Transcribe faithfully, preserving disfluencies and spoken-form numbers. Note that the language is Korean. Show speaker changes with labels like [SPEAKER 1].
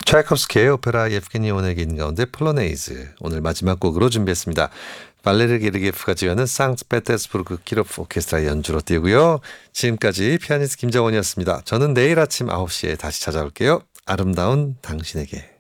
[SPEAKER 1] 차이콥스키의 오페라 예프게니 오네긴 가운데 폴로네이즈 오늘 마지막 곡으로 준비했습니다. 발레르 게르기예프가 지휘하는 상트페테르스부르크 키로프 오케스트라 연주로 띄우고요. 지금까지 피아니스트 김정원이었습니다. 저는 내일 아침 아홉 시에 다시 찾아올게요. 아름다운 당신에게.